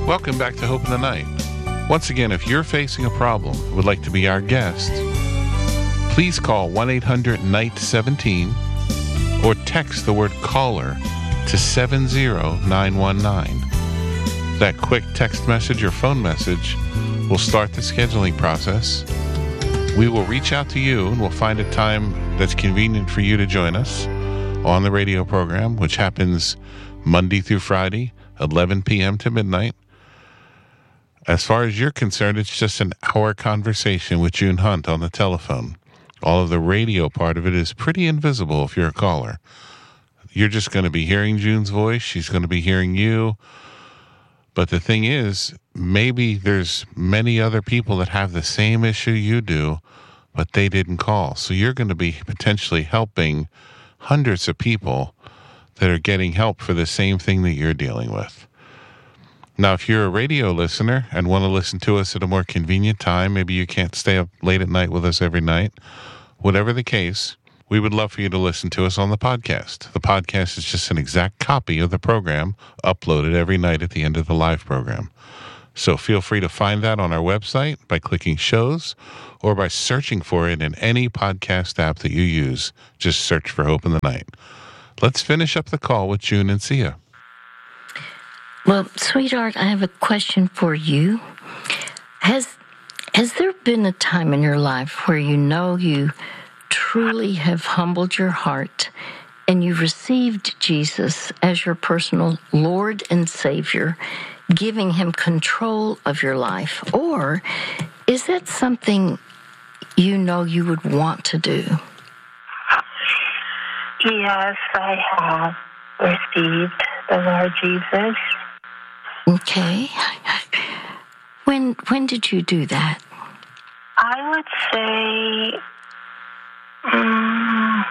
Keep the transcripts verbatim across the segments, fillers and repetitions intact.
Welcome back to Hope in the Night. Once again, if you're facing a problem and would like to be our guest, please call one eight hundred N I G H T seventeen or text the word caller to seven zero nine one nine. That quick text message or phone message will start the scheduling process. We will reach out to you and we'll find a time that's convenient for you to join us on the radio program, which happens Monday through Friday, eleven p.m. to midnight. As far as you're concerned, it's just an hour conversation with June Hunt on the telephone. All of the radio part of it is pretty invisible if you're a caller. You're just going to be hearing June's voice. She's going to be hearing you. But the thing is, maybe there's many other people that have the same issue you do, but they didn't call. So you're going to be potentially helping hundreds of people that are getting help for the same thing that you're dealing with. Now, if you're a radio listener and want to listen to us at a more convenient time, maybe you can't stay up late at night with us every night, whatever the case, we would love for you to listen to us on the podcast. The podcast is just an exact copy of the program uploaded every night at the end of the live program. So feel free to find that on our website by clicking shows or by searching for it in any podcast app that you use. Just search for Hope in the Night. Let's finish up the call with June and Sia. Well, sweetheart, I have a question for you. Has has there been a time in your life where you know you truly have humbled your heart and you've received Jesus as your personal Lord and Savior, giving him control of your life? Or is that something you know you would want to do? Yes, I have received the Lord Jesus. Okay. When when did you do that? I would say um,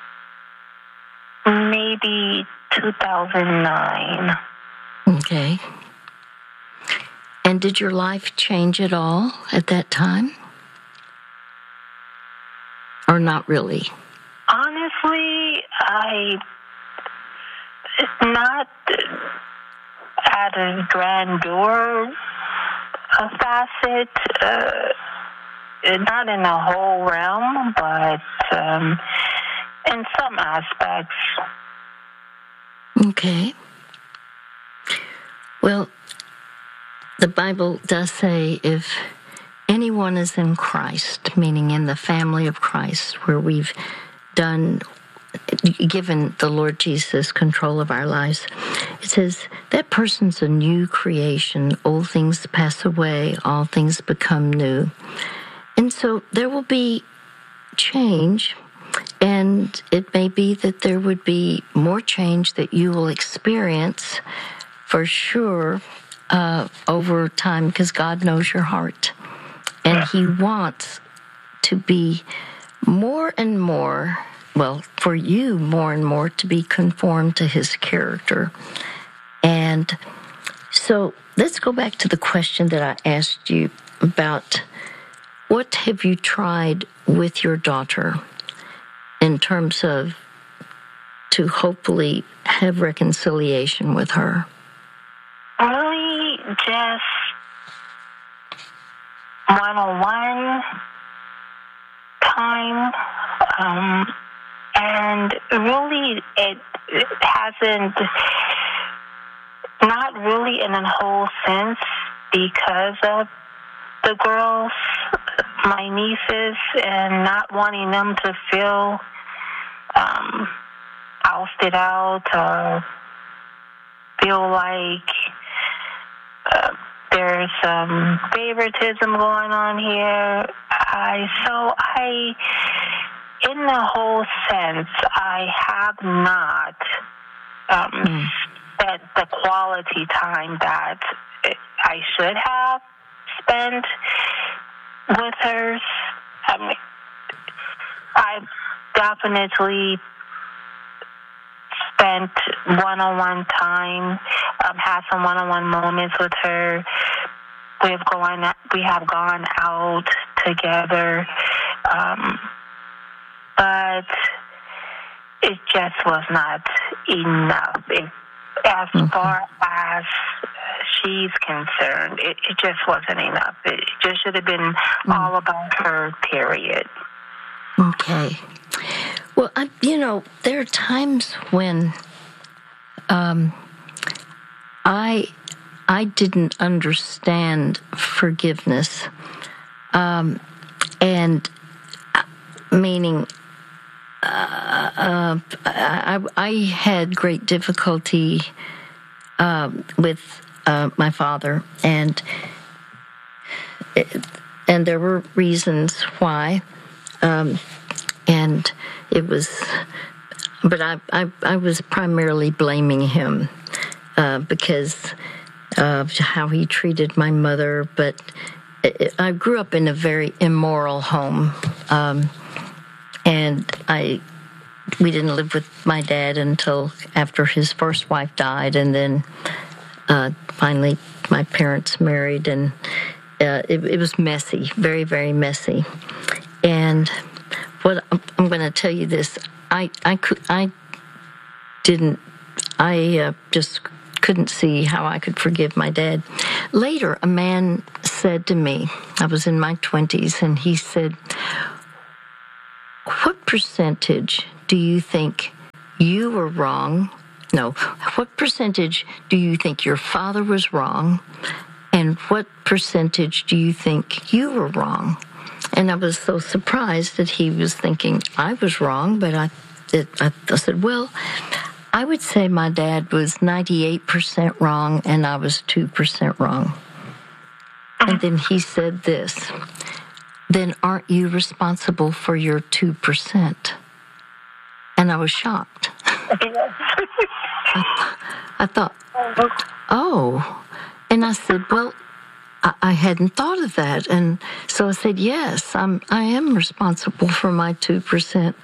maybe two thousand nine. Okay. And did your life change at all at that time? Or not really? Honestly, I not at a grandeur a facet, uh, not in the whole realm, but um, in some aspects. Okay. Well, the Bible does say if anyone is in Christ, meaning in the family of Christ, where we've done, given the Lord Jesus control of our lives, it says that person's a new creation. Old things pass away, all things become new. And so there will be change, and it may be that there would be more change that you will experience for sure uh, over time, because God knows your heart. And he wants to be more and more, well, for you, more and more to be conformed to his character. And so let's go back to the question that I asked you about what have you tried with your daughter in terms of to hopefully have reconciliation with her? Really just one-on-one time, um, and really it, it hasn't, not really in a whole sense because of the girls, my nieces, and not wanting them to feel um, ousted out or feel like uh, there's some favoritism going on here. I so I, in the whole sense, I have not um, mm. spent the quality time that I should have spent with her. I mean, I've definitely spent one-on-one time, um, had some one-on-one moments with her. We've gone, we have gone out together, um, but it just was not enough. It, as mm-hmm. far as she's concerned, it, it just wasn't enough. It just should have been mm. all about her, period. Okay. Well, I, you know, there are times when um, I I didn't understand forgiveness, um, and uh, meaning uh, uh, I, I had great difficulty uh, with uh, my father, and it, and there were reasons why. Um, and it was, but I, I, I was primarily blaming him uh, because of how he treated my mother. But it, I grew up in a very immoral home, um, and I we didn't live with my dad until after his first wife died, and then uh, finally my parents married, and uh, it, it was messy, very, very messy. And what I'm going to tell you this, I I could I didn't I uh, just couldn't see how I could forgive my dad. Later, a man said to me, I was in my twenties, and he said, "What percentage do you think you were wrong? No, what percentage do you think your father was wrong, and what percentage do you think you were wrong?" And I was so surprised that he was thinking I was wrong, but I, it, I, I said, well, I would say my dad was ninety-eight percent wrong and I was two percent wrong. And then he said this, then aren't you responsible for your two percent? And I was shocked. I, I thought, oh. And I said, well, I hadn't thought of that, and so I said, "Yes, I'm. I am responsible for my two percent."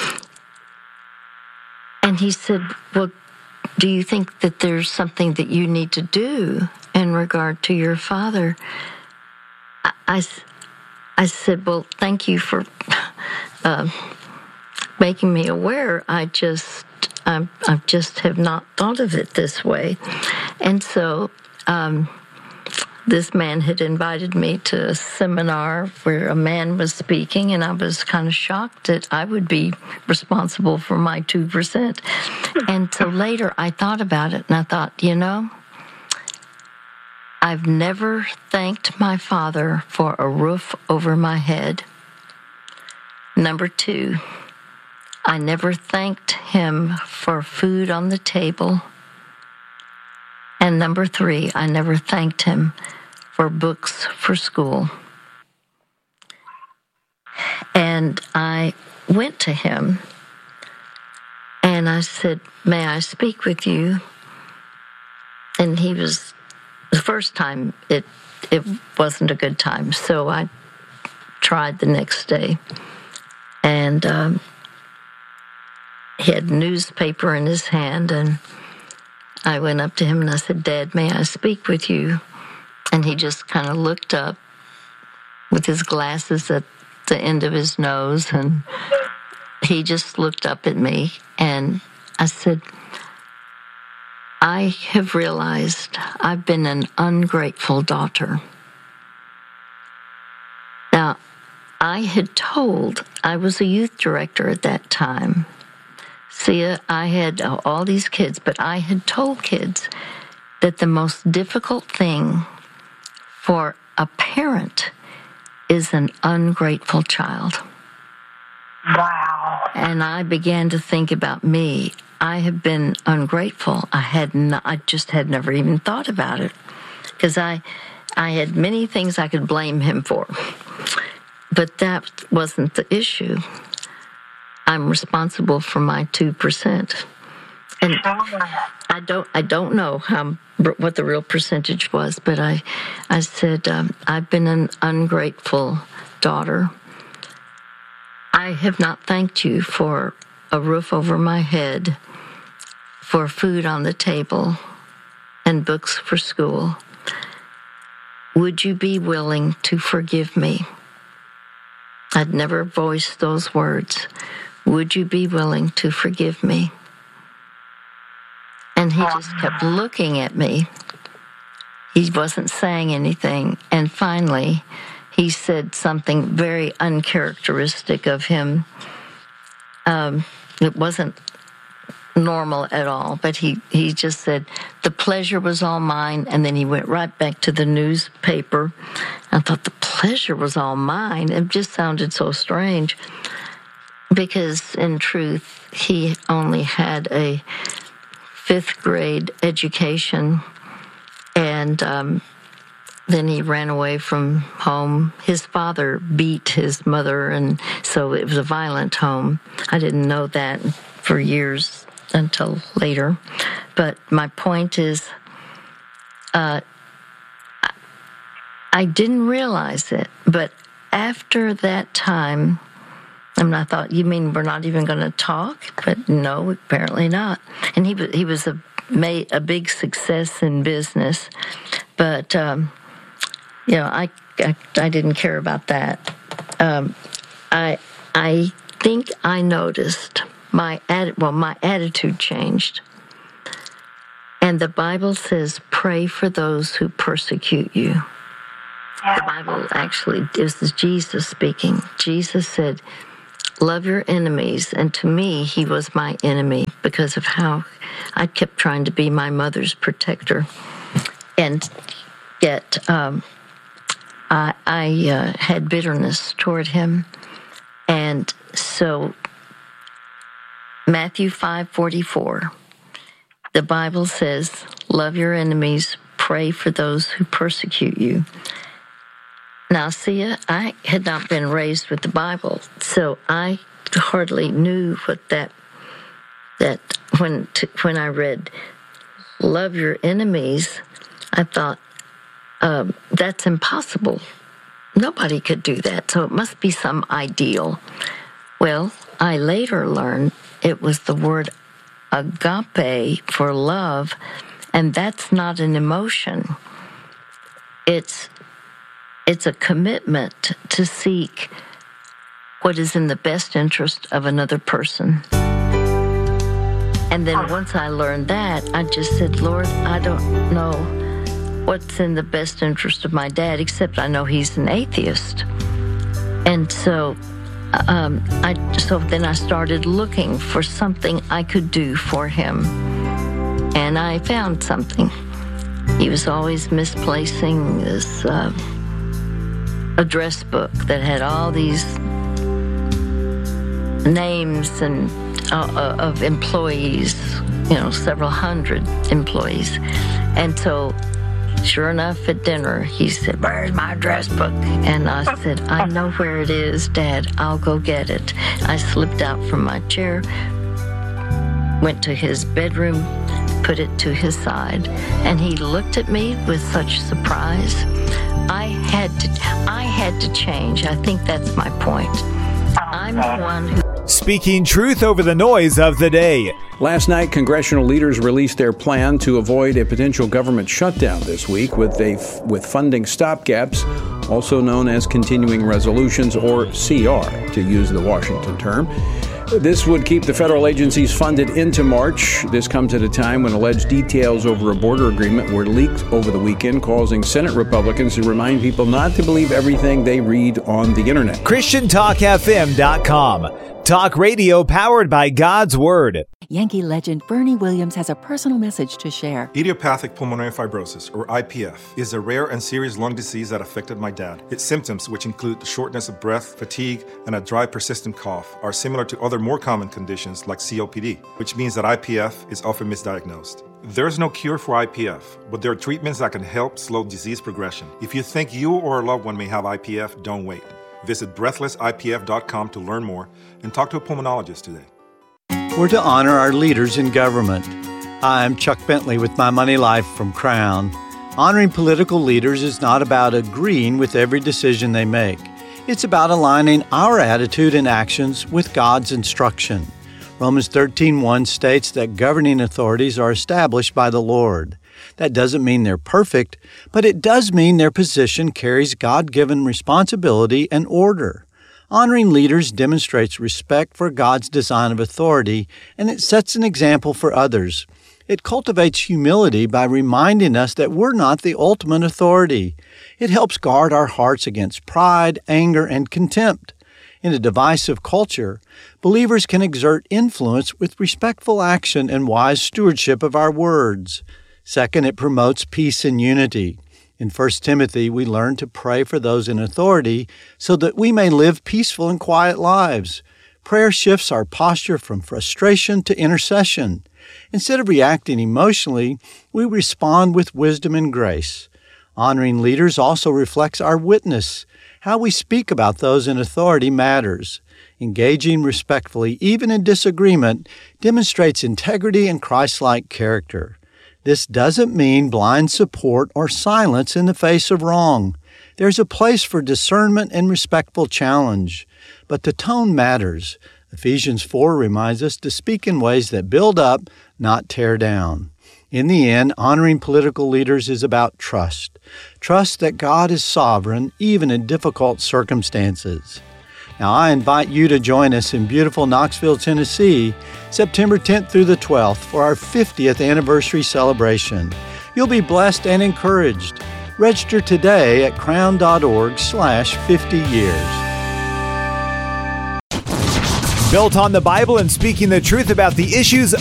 And he said, "Well, do you think that there's something that you need to do in regard to your father?" I, I, I said, "Well, thank you for uh, making me aware. I just, I, I just have not thought of it this way," and so. Um, This man had invited me to a seminar where a man was speaking, and I was kind of shocked that I would be responsible for my two percent. And so later I thought about it, and I thought, you know, I've never thanked my father for a roof over my head. Number two, I never thanked him for food on the table. And number three, I never thanked him for books for school. And I went to him and I said, "May I speak with you?" And he was, the first time, it it wasn't a good time. So I tried the next day. And um, he had a newspaper in his hand, and I went up to him and I said, "Dad, may I speak with you?" And he just kind of looked up with his glasses at the end of his nose, and he just looked up at me, and I said, "I have realized I've been an ungrateful daughter." Now, I had told, I was a youth director at that time. See, I had all these kids, but I had told kids that the most difficult thing for a parent is an ungrateful child. Wow. And I began to think about me. I have been ungrateful. I had not, I just had never even thought about it, because I, I had many things I could blame him for, but that wasn't the issue. I'm responsible for my two percent, and I don't, I don't know how what the real percentage was, but I, I said um, I've been an ungrateful daughter. I have not thanked you for a roof over my head, for food on the table, and books for school. Would you be willing to forgive me? I'd never voiced those words. Would you be willing to forgive me? And he just kept looking at me. he wasn't saying anything. And finally, he said something very uncharacteristic of him. Um, it wasn't normal at all, but he, he just said, the pleasure was all mine, and then he went right back to the newspaper. I thought, the pleasure was all mine. It just sounded so strange, because in truth, he only had a fifth grade education, and um, then he ran away from home. His father beat his mother, and so it was a violent home. I didn't know that for years until later. But my point is, uh, I didn't realize it, but after that time, and I thought, you mean we're not even going to talk? But no, apparently not. And he was he was a made a big success in business, but um, you know, I, I I didn't care about that. Um, I I think I noticed my atti- well my attitude changed, and the Bible says, "Pray for those who persecute you." The Bible actually, this is Jesus speaking. Jesus said, love your enemies. And to me, he was my enemy because of how I kept trying to be my mother's protector. And yet um, I, I uh, had bitterness toward him. And so Matthew five forty-four, the Bible says, love your enemies, pray for those who persecute you. Now, see, I had not been raised with the Bible, so I hardly knew what that, that when t- when I read, love your enemies, I thought, um, that's impossible. Nobody could do that, so it must be some ideal. Well, I later learned it was the word agape for love, and that's not an emotion. It's It's a commitment to seek what is in the best interest of another person. And then once I learned that, I just said, Lord, I don't know what's in the best interest of my dad, except I know he's an atheist. And so, um, I so then I started looking for something I could do for him. And I found something. He was always misplacing this Uh, address book that had all these names and uh, of employees, you know, several hundred employees. And so, sure enough, at dinner, he said, where's my address book? And I said, I know where it is, Dad. I'll go get it. I slipped out from my chair, went to his bedroom, put it to his side, and he looked at me with such surprise. I had to I had to change. I think that's my point. I'm the one who... Speaking truth over the noise of the day. Last night, congressional leaders released their plan to avoid a potential government shutdown this week with a with funding stopgaps, also known as continuing resolutions, or C R, to use the Washington term. This would keep the federal agencies funded into March. This comes at a time when alleged details over a border agreement were leaked over the weekend, causing Senate Republicans to remind people not to believe everything they read on the internet. Christian Talk F M dot com. Talk radio powered by God's Word. Yankee legend Bernie Williams has a personal message to share. Idiopathic pulmonary fibrosis, or I P F, is a rare and serious lung disease that affected my dad. Its symptoms, which include shortness of breath, fatigue, and a dry, persistent cough, are similar to other more common conditions like C O P D, which means that I P F is often misdiagnosed. There's no cure for I P F, but there are treatments that can help slow disease progression. If you think you or a loved one may have I P F, don't wait. Visit breathless I P F dot com to learn more and talk to a pulmonologist today. We're to honor our leaders in government. I'm Chuck Bentley with My Money Life from Crown. Honoring political leaders is not about agreeing with every decision they make. It's about aligning our attitude and actions with God's instruction. Romans thirteen one states that governing authorities are established by the Lord. That doesn't mean they're perfect, but it does mean their position carries God-given responsibility and order. Honoring leaders demonstrates respect for God's design of authority, and it sets an example for others. It cultivates humility by reminding us that we're not the ultimate authority. It helps guard our hearts against pride, anger, and contempt. In a divisive culture, believers can exert influence with respectful action and wise stewardship of our words. Second, it promotes peace and unity. In First Timothy, we learn to pray for those in authority so that we may live peaceful and quiet lives. Prayer shifts our posture from frustration to intercession. Instead of reacting emotionally, we respond with wisdom and grace. Honoring leaders also reflects our witness. How we speak about those in authority matters. Engaging respectfully, even in disagreement, demonstrates integrity and Christ-like character. This doesn't mean blind support or silence in the face of wrong. There's a place for discernment and respectful challenge. But the tone matters. Ephesians four reminds us to speak in ways that build up, not tear down. In the end, honoring political leaders is about trust. Trust that God is sovereign, even in difficult circumstances. Now, I invite you to join us in beautiful Knoxville, Tennessee, September tenth through the twelfth for our fiftieth anniversary celebration. You'll be blessed and encouraged. Register today at crown.org slash 50 years. Built on the Bible and speaking the truth about the issues